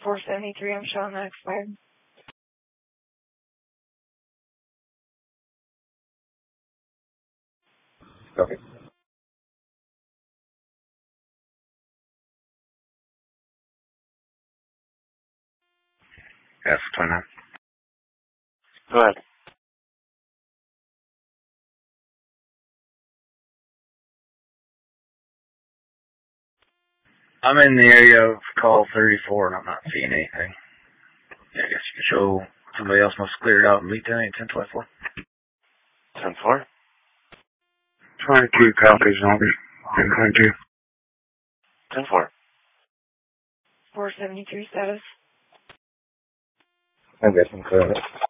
473, I'm showing that expired. Okay. F29. Go ahead. I'm in the area of call 34 and I'm not seeing anything. Yeah, I guess you can show somebody else must have cleared out and leaked in 1024. 10-4? 22 copies on it. 1022. 10-4. 473 status. I guess I'm clear.